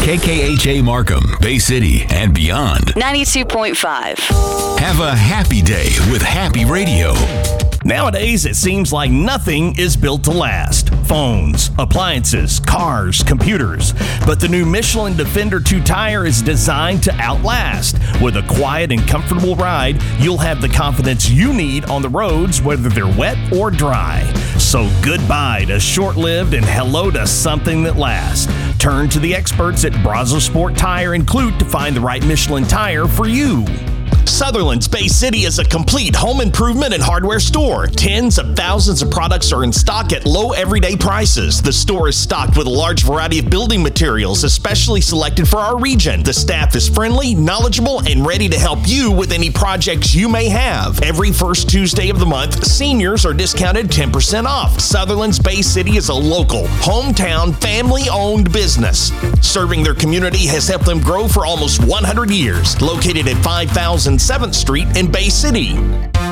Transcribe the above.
KKHA Markham, Bay City, and beyond. 92.5. Have a happy day with Happy Radio. Nowadays, it seems like nothing is built to last. Phones, appliances, cars, computers. But the new Michelin Defender 2 tire is designed to outlast. With a quiet and comfortable ride, you'll have the confidence you need on the roads, whether they're wet or dry. So goodbye to short-lived and hello to something that lasts. Turn to the experts at Brazos Sport Tire and Clute to find the right Michelin tire for you. Sutherland's Bay City is a complete home improvement and hardware store. Tens of thousands of products are in stock at low everyday prices. The store is stocked with a large variety of building materials, especially selected for our region. The staff is friendly, knowledgeable, and ready to help you with any projects you may have. Every first Tuesday of the month, seniors are discounted 10% off. Sutherland's Bay City is a local, hometown, family-owned business. Serving their community has helped them grow for almost 100 years. Located at 5007th Street in Bay City.